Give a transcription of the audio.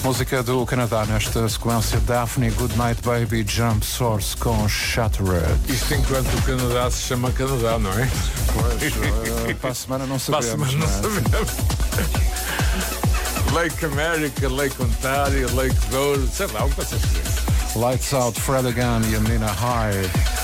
Música do Canadá nesta sequência. Daphne, Goodnight Baby, Jump Source com Shattered. Isto enquanto o Canadá se chama Canadá, não é? Pois, para a semana não sabemos. Para a semana não sabemos. Lake America, Lake Ontario, Lake Douro, sei lá, o que vocês querem. Lights Out, Fred again e a menina High.